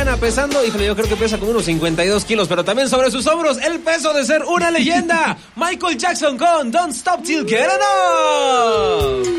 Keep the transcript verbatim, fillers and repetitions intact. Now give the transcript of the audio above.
Rihanna pesando, híjole, yo creo que pesa como unos cincuenta y dos kilos, pero también sobre sus hombros el peso de ser una leyenda. Michael Jackson con Don't Stop Till Get Enough.